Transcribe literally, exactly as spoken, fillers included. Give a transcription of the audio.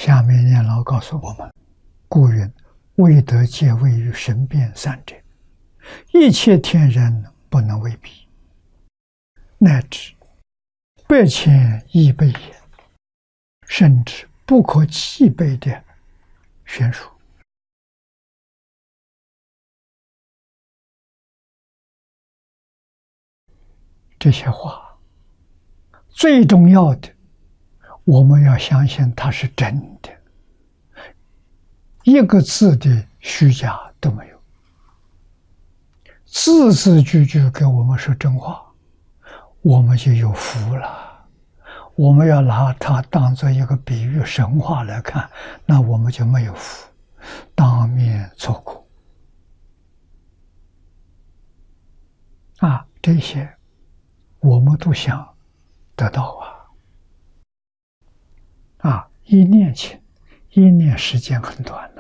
下面念老告诉我们：故云，未得戒位于神变三者，一切天人不能为比，乃至百千亿倍也，甚至不可计倍的悬殊。这些话最重要的，我们要相信它是真的，一个字的虚假都没有，字字句句给我们说真话，我们就有福了。我们要拿它当做一个比喻神话来看，那我们就没有福，当面错过啊！这些我们都想得到啊！啊，一念情，一念时间很短。